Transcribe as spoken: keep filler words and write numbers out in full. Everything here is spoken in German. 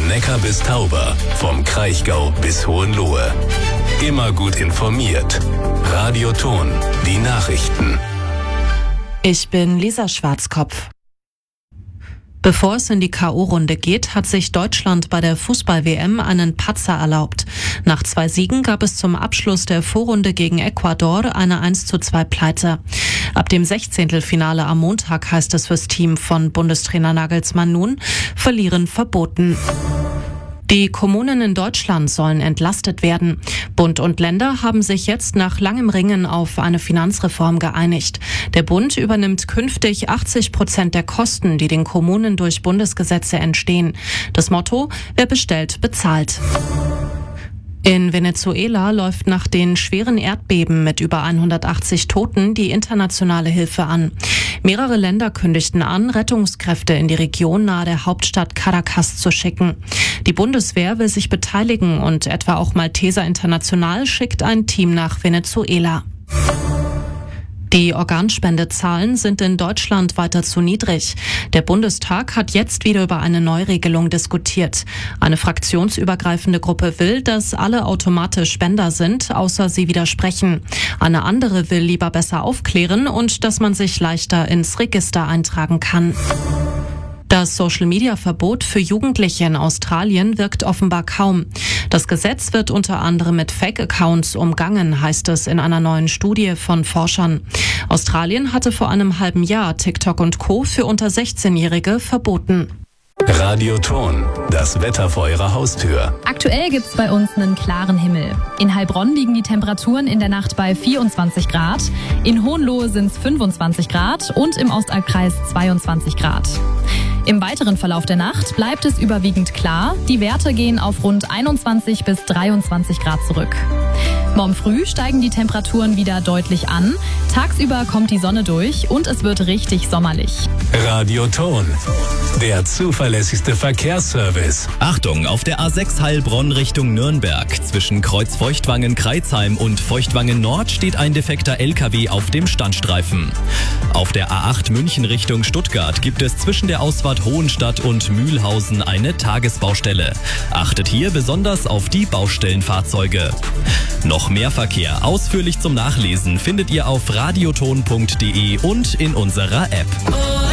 Von Neckar bis Tauber, vom Kraichgau bis Hohenlohe. Immer gut informiert. Radio Thon, die Nachrichten. Ich bin Lisa Schwarzkopf. Bevor es in die K O-Runde geht, hat sich Deutschland bei der Fußball-W M einen Patzer erlaubt. Nach zwei Siegen gab es zum Abschluss der Vorrunde gegen Ecuador eine eins zu zwei Pleite. Ab dem Sechzehntelfinale am Montag heißt es fürs Team von Bundestrainer Nagelsmann nun: Verlieren verboten. Die Kommunen in Deutschland sollen entlastet werden. Bund und Länder haben sich jetzt nach langem Ringen auf eine Finanzreform geeinigt. Der Bund übernimmt künftig achtzig Prozent der Kosten, die den Kommunen durch Bundesgesetze entstehen. Das Motto: Wer bestellt, bezahlt. In Venezuela läuft nach den schweren Erdbeben mit über hundertachtzig Toten die internationale Hilfe an. Mehrere Länder kündigten an, Rettungskräfte in die Region nahe der Hauptstadt Caracas zu schicken. Die Bundeswehr will sich beteiligen und etwa auch Malteser International schickt ein Team nach Venezuela. Die Organspendezahlen sind in Deutschland weiter zu niedrig. Der Bundestag hat jetzt wieder über eine Neuregelung diskutiert. Eine fraktionsübergreifende Gruppe will, dass alle automatisch Spender sind, außer sie widersprechen. Eine andere will lieber besser aufklären und dass man sich leichter ins Register eintragen kann. Das Social-Media-Verbot für Jugendliche in Australien wirkt offenbar kaum. Das Gesetz wird unter anderem mit Fake-Accounts umgangen, heißt es in einer neuen Studie von Forschern. Australien hatte vor einem halben Jahr TikTok und Co. für unter sechzehnjährige verboten. Radio Thon, das Wetter vor Ihrer Haustür. Aktuell gibt's bei uns einen klaren Himmel. In Heilbronn liegen die Temperaturen in der Nacht bei vierundzwanzig Grad, in Hohenlohe sind's fünfundzwanzig Grad und im Ostalbkreis zweiundzwanzig Grad. Im weiteren Verlauf der Nacht bleibt es überwiegend klar. Die Werte gehen auf rund einundzwanzig bis dreiundzwanzig Grad zurück. Morgen früh steigen die Temperaturen wieder deutlich an. Tagsüber kommt die Sonne durch und es wird richtig sommerlich. Radio Thon, der zuverlässigste Verkehrsservice. Achtung, auf der A sechs Heilbronn Richtung Nürnberg. Zwischen Kreuz Feuchtwangen-Kreuzheim und Feuchtwangen Nord steht ein defekter L K W auf dem Standstreifen. Auf der A acht München Richtung Stuttgart gibt es zwischen der Ausfahrt Hohenstadt und Mühlhausen eine Tagesbaustelle. Achtet hier besonders auf die Baustellenfahrzeuge. Noch mehr Verkehr ausführlich zum Nachlesen findet ihr auf radioton punkt de und in unserer App.